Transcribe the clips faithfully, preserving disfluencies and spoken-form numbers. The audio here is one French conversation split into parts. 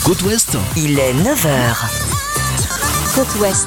Côte Ouest. Il est neuf heures. Côte Ouest.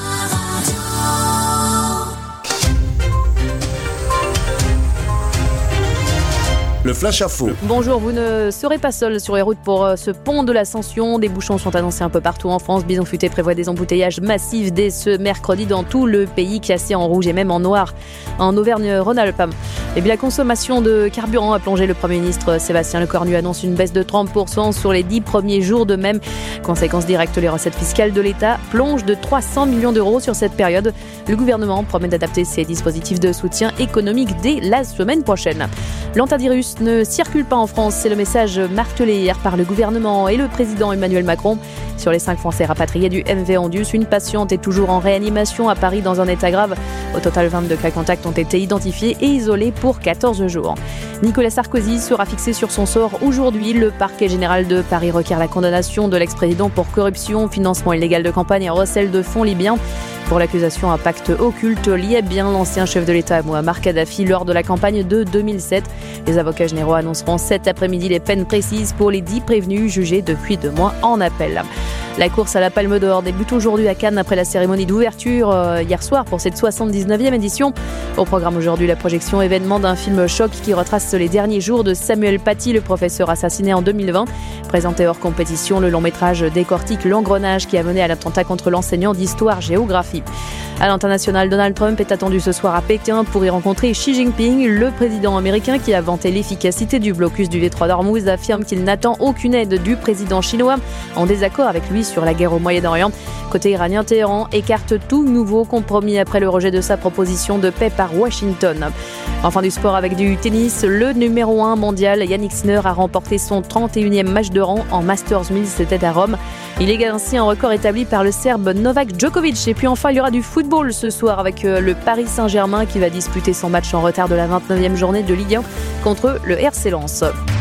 Le flash info. Bonjour, vous ne serez pas seul sur les routes pour ce pont de l'Ascension. Des bouchons sont annoncés un peu partout en France. Bison Futé prévoit des embouteillages massifs dès ce mercredi dans tout le pays, classé en rouge et même en noir en Auvergne-Rhône-Alpes. Et puis la consommation de carburant a plongé. Le Premier ministre Sébastien Lecornu annonce une baisse de trente pour cent sur les dix premiers jours. De même, conséquence directe, les recettes fiscales de l'État plongent de trois cents millions d'euros sur cette période. Le gouvernement promet d'adapter ses dispositifs de soutien économique dès la semaine prochaine. L'antivirus ne circule pas en France, c'est le message martelé hier par le gouvernement et le président Emmanuel Macron. Sur les cinq Français rapatriés du M V Andius, une patiente est toujours en réanimation à Paris dans un état grave. Au total, vingt-deux cas contacts ont été identifiés et isolés pour quatorze jours. Nicolas Sarkozy sera fixé sur son sort aujourd'hui. Le parquet général de Paris requiert la condamnation de l'ex-président pour corruption, financement illégal de campagne et recel de fonds libyens. Pour l'accusation, un pacte occulte liait bien l'ancien chef de l'État Mouammar Kadhafi lors de la campagne de deux mille sept. Les avocats généraux annonceront cet après-midi les peines précises pour les dix prévenus jugés depuis deux mois en appel. La course à la Palme d'Or débute aujourd'hui à Cannes après la cérémonie d'ouverture euh, hier soir pour cette soixante-dix-neuvième édition. Au programme aujourd'hui, la projection événement d'un film choc qui retrace les derniers jours de Samuel Paty, le professeur assassiné en deux mille vingt. Présenté hors compétition, le long métrage décortique l'engrenage qui a mené à l'attentat contre l'enseignant d'histoire-géographie. À l'international, Donald Trump est attendu ce soir à Pékin pour y rencontrer Xi Jinping. Le président américain, qui a vanté l'efficacité du blocus du détroit d'Ormuz, affirme qu'il n'attend aucune aide du président chinois, en désaccord avec lui sur la guerre au Moyen-Orient. Côté iranien, Téhéran écarte tout nouveau compromis après le rejet de sa proposition de paix par Washington. Enfin, du sport avec du tennis, le numéro un mondial Yannick Sinner a remporté son trente et unième match de rang en Masters mille, c'était à Rome. Il égale ainsi un record établi par le Serbe Novak Djokovic. Et puis enfin, il y aura du football ce soir avec le Paris Saint-Germain qui va disputer son match en retard de la vingt-neuvième journée de Ligue un contre le R C Lens.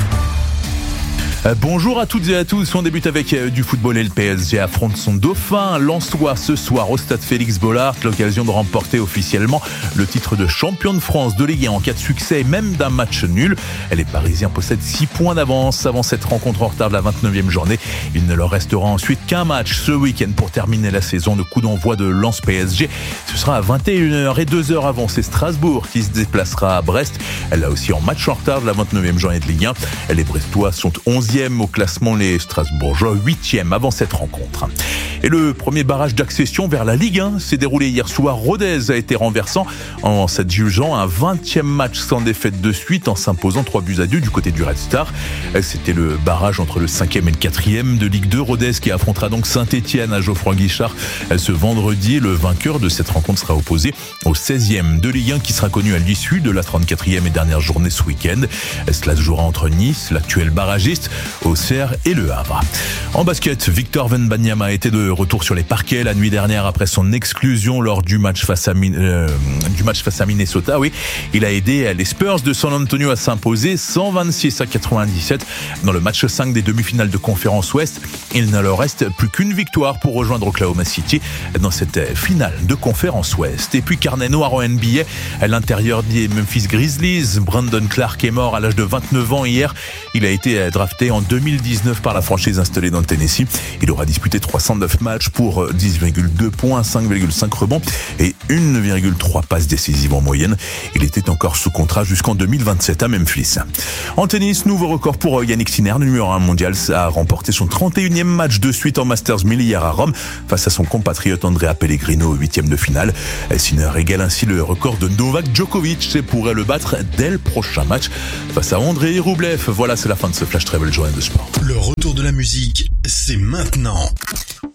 Bonjour à toutes et à tous, on débute avec du football et le P S G affronte son dauphin lensois ce soir au stade Félix Bollard, l'occasion de remporter officiellement le titre de champion de France de Ligue un en cas de succès et même d'un match nul. Les Parisiens possèdent six points d'avance avant cette rencontre en retard de la vingt-neuvième journée. Il ne leur restera ensuite qu'un match ce week-end pour terminer la saison. Le coup d'envoi de Lens P S G, ce sera à vingt et une heures et deux heures avant, c'est Strasbourg qui se déplacera à Brest. Là aussi en match en retard de la vingt-neuvième journée de Ligue un. Les Brestois sont onzième au classement, les Strasbourgeois huitième avant cette rencontre. Et le premier barrage d'accession vers la Ligue un s'est déroulé hier soir. Rodez a été renversant en s'adjugeant un vingtième match sans défaite de suite en s'imposant trois buts à deux du côté du Red Star. C'était le barrage entre le cinquième et le quatrième de Ligue deux. Rodez qui affrontera donc Saint-Etienne à Geoffroy Guichard ce vendredi. Le vainqueur de cette rencontre sera opposé au seizième de Ligue un qui sera connu à l'issue de la trente-quatrième et dernière journée ce week-end. Cela se jouera entre Nice, l'actuel barragiste, Auxerre et Le Havre. En basket, Victor Wembanyama a été de retour sur les parquets la nuit dernière après son exclusion lors du match face à, euh, du match face à Minnesota. Oui, il a aidé les Spurs de San Antonio à s'imposer cent vingt-six à quatre-vingt-dix-sept dans le match cinq des demi-finales de conférence Ouest. Il ne leur reste plus qu'une victoire pour rejoindre Oklahoma City dans cette finale de conférence Ouest. Et puis carnet noir en N B A, à l'intérieur des Memphis Grizzlies, Brandon Clark est mort à l'âge de vingt-neuf ans hier. Il a été drafté en deux mille dix-neuf par la franchise installée dans le Tennessee. Il aura disputé trois cent neuf matchs pour dix virgule deux points, cinq virgule cinq rebonds et un virgule trois passes décisives en moyenne. Il était encore sous contrat jusqu'en deux mille vingt-sept à Memphis. En tennis, nouveau record pour Yannick Sinner, le numéro un mondial, a remporté son trente et unième match de suite en Masters mille hier à Rome face à son compatriote Andrea Pellegrino au huitième de finale. Sinner égale ainsi le record de Novak Djokovic et pourrait le battre dès le prochain match face à Andrei Rublev. Voilà, c'est la fin de ce Flash Travel Journal de Sport. Le retour de la musique, c'est maintenant.